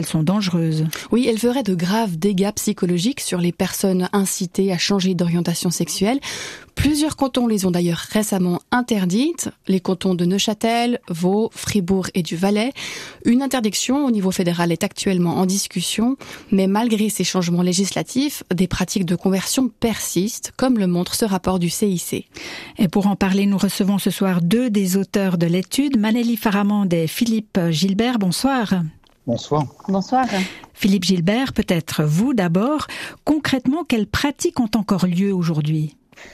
sont dangereuses. Oui, elles feraient de graves dégâts psychologiques sur les personnes incitées à changer d'orientation sexuelle. Plusieurs cantons les ont d'ailleurs récemment interdites, les cantons de Neuchâtel, Vaud, Fribourg et du Valais. Une interdiction au niveau fédéral est actuellement en discussion, mais malgré ces changements législatifs, des pratiques de conversion persistent, comme le montre ce rapport du CIC. Et pour en parler, nous recevons ce soir deux des auteurs de l'étude, Manélie Faramande et Philippe Gilbert. Bonsoir. Bonsoir. Bonsoir. Philippe Gilbert, peut-être vous d'abord. Concrètement, quelles pratiques ont encore lieu aujourd'hui ?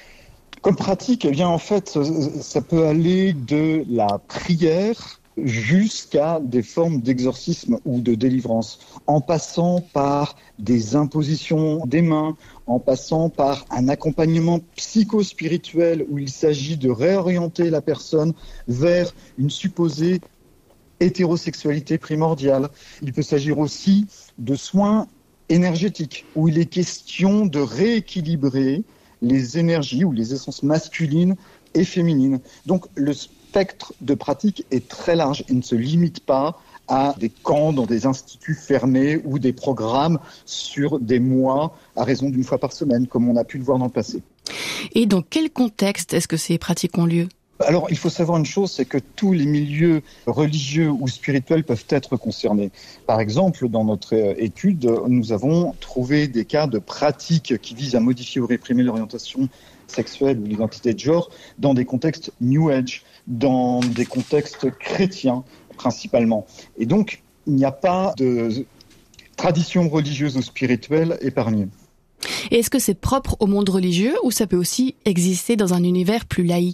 Comme pratique, eh bien, en fait, ça peut aller de la prière jusqu'à des formes d'exorcisme ou de délivrance, en passant par des impositions des mains, en passant par un accompagnement psychospirituel où il s'agit de réorienter la personne vers une supposée hétérosexualité primordiale. Il peut s'agir aussi de soins énergétiques où il est question de rééquilibrer les énergies ou les essences masculines et féminines. Donc le spectre de pratique est très large et ne se limite pas à des camps dans des instituts fermés ou des programmes sur des mois à raison d'une fois par semaine, comme on a pu le voir dans le passé. Et dans quel contexte est-ce que ces pratiques ont lieu ? Alors, il faut savoir une chose, c'est que tous les milieux religieux ou spirituels peuvent être concernés. Par exemple, dans notre étude, nous avons trouvé des cas de pratiques qui visent à modifier ou réprimer l'orientation sexuelle ou l'identité de genre dans des contextes New Age, dans des contextes chrétiens principalement. Et donc, il n'y a pas de tradition religieuse ou spirituelle épargnée. Et est-ce que c'est propre au monde religieux ou ça peut aussi exister dans un univers plus laïque ?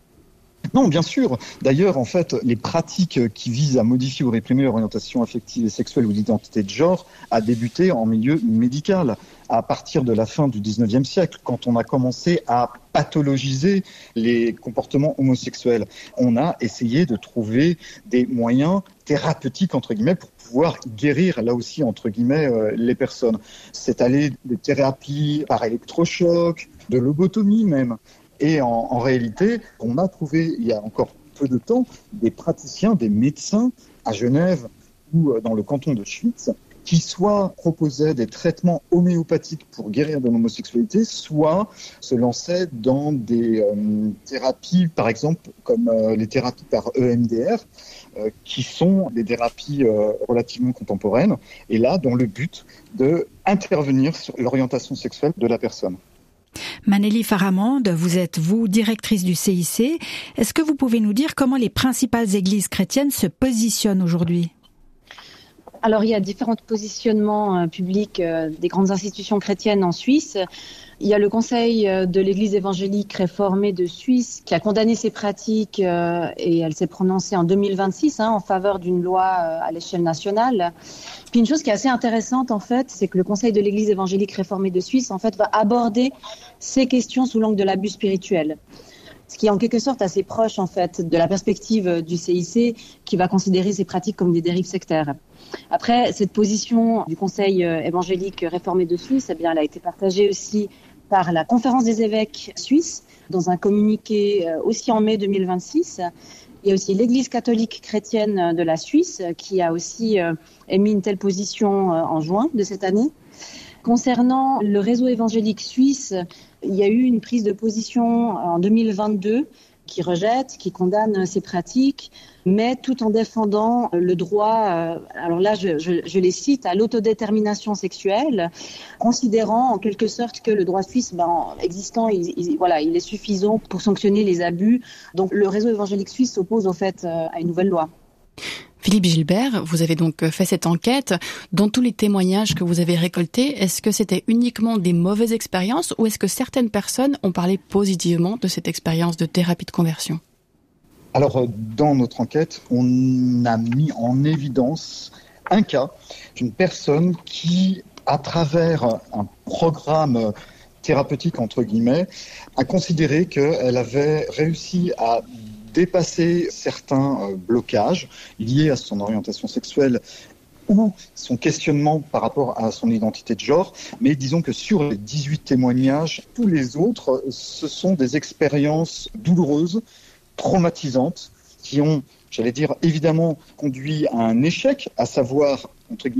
Non, bien sûr. D'ailleurs, en fait, les pratiques qui visent à modifier ou réprimer l'orientation affective et sexuelle ou l'identité de genre a débuté en milieu médical à partir de la fin du 19e siècle, quand on a commencé à pathologiser les comportements homosexuels. On a essayé de trouver des moyens thérapeutiques, entre guillemets, pour pouvoir guérir, là aussi, entre guillemets, les personnes. C'est allé des thérapies par électrochoc, de lobotomie même. Et en réalité, on a trouvé, il y a encore peu de temps, des praticiens, des médecins à Genève ou dans le canton de Schwytz, qui soit proposaient des traitements homéopathiques pour guérir de l'homosexualité, soit se lançaient dans des thérapies, par exemple, comme les thérapies par EMDR, qui sont des thérapies relativement contemporaines, et là, dans le but d'intervenir sur l'orientation sexuelle de la personne. Manélie Faramande, vous êtes, directrice du CIC. Est-ce que vous pouvez nous dire comment les principales églises chrétiennes se positionnent aujourd'hui ? Alors, il y a différents positionnements publics des grandes institutions chrétiennes en Suisse. Il y a le Conseil de l'Église évangélique réformée de Suisse qui a condamné ces pratiques et elle s'est prononcée en 2026 en faveur d'une loi à l'échelle nationale. Puis une chose qui est assez intéressante en fait, c'est que le Conseil de l'Église évangélique réformée de Suisse en fait va aborder ces questions sous l'angle de l'abus spirituel. Ce qui est en quelque sorte assez proche en fait de la perspective du CIC qui va considérer ces pratiques comme des dérives sectaires. Après, cette position du Conseil évangélique réformé de Suisse, eh bien, elle a été partagée aussi par la Conférence des évêques suisses dans un communiqué aussi en mai 2026. Il y a aussi l'Église catholique chrétienne de la Suisse qui a aussi émis une telle position en juin de cette année. Concernant le réseau évangélique suisse, il y a eu une prise de position en 2022 qui rejette, qui condamne ces pratiques, mais tout en défendant le droit, alors là je les cite, à l'autodétermination sexuelle, considérant en quelque sorte que le droit suisse existant, il est suffisant pour sanctionner les abus. Donc le réseau évangélique suisse s'oppose au fait à une nouvelle loi. Philippe Gilbert, vous avez donc fait cette enquête. Dans tous les témoignages que vous avez récoltés, est-ce que c'était uniquement des mauvaises expériences ou est-ce que certaines personnes ont parlé positivement de cette expérience de thérapie de conversion ? Alors, dans notre enquête, on a mis en évidence un cas d'une personne qui, à travers un programme thérapeutique, entre guillemets, a considéré qu'elle avait réussi à dépasser certains blocages liés à son orientation sexuelle ou son questionnement par rapport à son identité de genre. Mais disons que sur les 18 témoignages, tous les autres, ce sont des expériences douloureuses, traumatisantes, qui ont, évidemment conduit à un échec, à savoir, entre guillemets,